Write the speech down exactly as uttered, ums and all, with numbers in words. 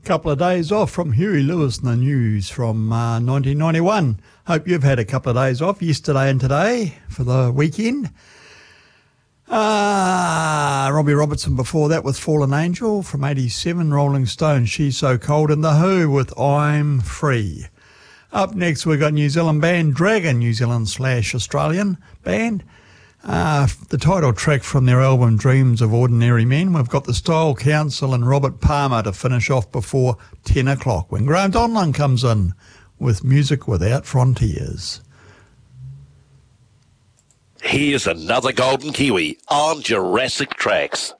Couple of days off from Huey Lewis and the News from uh, nineteen ninety-one. Hope you've had a couple of days off yesterday and today for the weekend. Uh, Robbie Robertson before that with Fallen Angel from eighty-seven. Rolling Stones, She's So Cold, and The Who with I'm Free. Up next we've got New Zealand band Dragon, New Zealand slash Australian band. Uh, the title track from their album Dreams of Ordinary Men. We've got the Style Council and Robert Palmer to finish off before ten o'clock when Graham Donlan comes in with Music Without Frontiers. Here's another Golden Kiwi on Jurassic Tracks.